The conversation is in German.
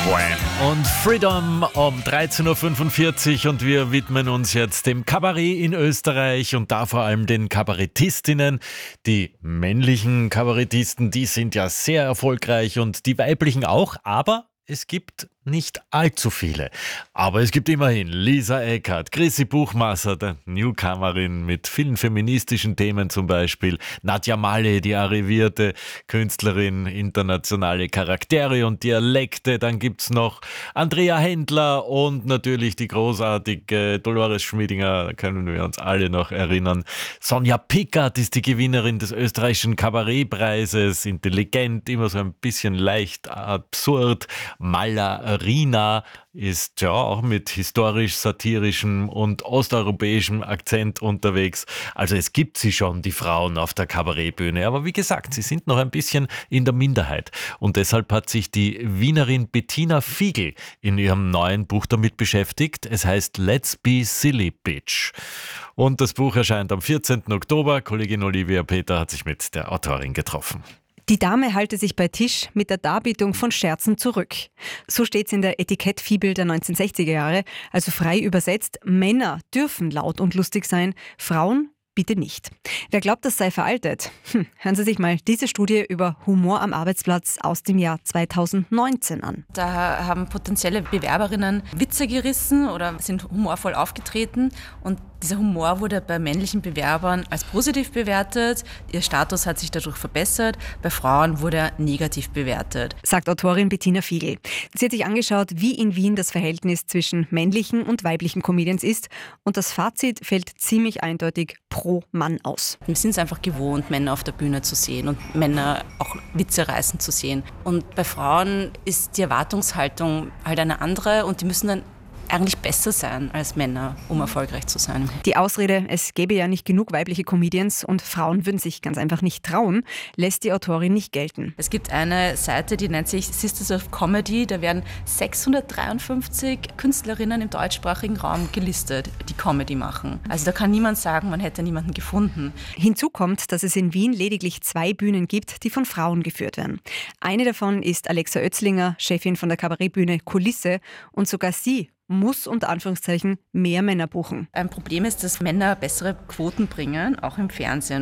Wham! Und Freedom um 13.45 Uhr und wir widmen uns jetzt dem Kabarett in Österreich und da vor allem den Kabarettistinnen. Die männlichen Kabarettisten, die sind ja sehr erfolgreich und die weiblichen auch, aber es gibt nicht allzu viele. Aber es gibt immerhin Lisa Eckert, Chrissy Buchmasser, der Newcomerin mit vielen feministischen Themen zum Beispiel, Nadja Malle, die arrivierte Künstlerin, internationale Charaktere und Dialekte. Dann gibt's noch Andrea Händler und natürlich die großartige Dolores Schmiedinger, da können wir uns alle noch erinnern. Sonja Pickert ist die Gewinnerin des österreichischen Kabarettpreises, intelligent, immer so ein bisschen leicht absurd. Malla Rina ist ja auch mit historisch-satirischem und osteuropäischem Akzent unterwegs. Also es gibt sie schon, die Frauen auf der Kabarettbühne. Aber wie gesagt, sie sind noch ein bisschen in der Minderheit. Und deshalb hat sich die Wienerin Bettina Fiegel in ihrem neuen Buch damit beschäftigt. Es heißt Let's Be Silly Bitch. Und das Buch erscheint am 14. Oktober. Kollegin Olivia Peter hat sich mit der Autorin getroffen. Die Dame halte sich bei Tisch mit der Darbietung von Scherzen zurück. So steht's in der Etikettfibel der 1960er Jahre. Also frei übersetzt, Männer dürfen laut und lustig sein, Frauen bitte nicht. Wer glaubt, das sei veraltet? Hören Sie sich mal diese Studie über Humor am Arbeitsplatz aus dem Jahr 2019 an. Da haben potenzielle Bewerberinnen Witze gerissen oder sind humorvoll aufgetreten und dieser Humor wurde bei männlichen Bewerbern als positiv bewertet. Ihr Status hat sich dadurch verbessert. Bei Frauen wurde er negativ bewertet. Sagt Autorin Bettina Fiegel. Sie hat sich angeschaut, wie in Wien das Verhältnis zwischen männlichen und weiblichen Comedians ist. Und das Fazit fällt ziemlich eindeutig pro Mann aus. Wir sind es einfach gewohnt, Männer auf der Bühne zu sehen und Männer auch Witze reißen zu sehen. Und bei Frauen ist die Erwartungshaltung halt eine andere und die müssen dann eigentlich besser sein als Männer, um erfolgreich zu sein. Die Ausrede, es gäbe ja nicht genug weibliche Comedians und Frauen würden sich ganz einfach nicht trauen, lässt die Autorin nicht gelten. Es gibt eine Seite, die nennt sich Sisters of Comedy. Da werden 653 Künstlerinnen im deutschsprachigen Raum gelistet, die Comedy machen. Also da kann niemand sagen, man hätte niemanden gefunden. Hinzu kommt, dass es in Wien lediglich 2 Bühnen gibt, die von Frauen geführt werden. Eine davon ist Alexa Oetzlinger, Chefin von der Kabarettbühne Kulisse, und sogar sie muss unter Anführungszeichen mehr Männer buchen. Ein Problem ist, dass Männer bessere Quoten bringen, auch im Fernsehen.